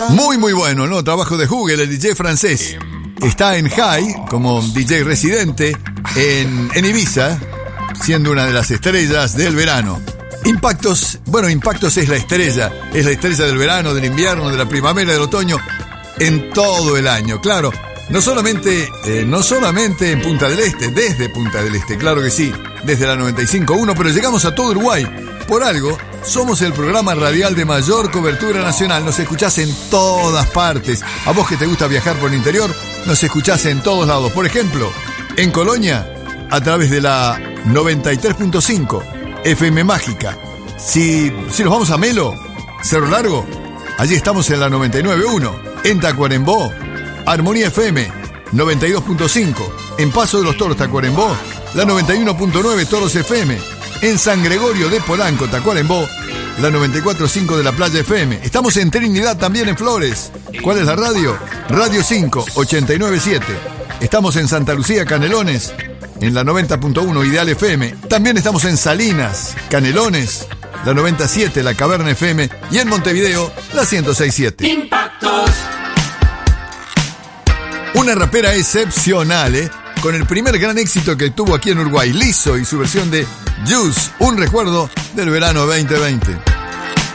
Muy bueno, ¿no? Trabajo de Google, el DJ francés. Está en High como DJ residente en Ibiza, siendo una de las estrellas del verano. Impactos es la estrella del verano, del invierno, de la primavera, del otoño, en todo el año, claro. No solamente en Punta del Este, desde Punta del Este, claro que sí, desde la 95.1, pero llegamos a todo Uruguay. Por algo, somos el programa radial de mayor cobertura nacional. Nos escuchás en todas partes. A vos que te gusta viajar por el interior, nos escuchás en todos lados. Por ejemplo, en Colonia, a través de la 93.5 FM Mágica. Si nos vamos a Melo, Cerro Largo, allí estamos en la 99.1. En Tacuarembó, Armonía FM 92.5. En Paso de los Toros, Tacuarembó, la 91.9 Toros FM. En San Gregorio de Polanco, Tacuarembó, la 94.5 de la Playa FM. Estamos en Trinidad, también en Flores. ¿Cuál es la radio? Radio 5, 89.7. Estamos en Santa Lucía, Canelones, en la 90.1 Ideal FM. También estamos en Salinas, Canelones, la 97, la Caverna FM. Y en Montevideo, la 106.7. Impactos. Una rapera excepcional, con el primer gran éxito que tuvo aquí en Uruguay, Lizzo y su versión de Juice, un recuerdo del verano 2020.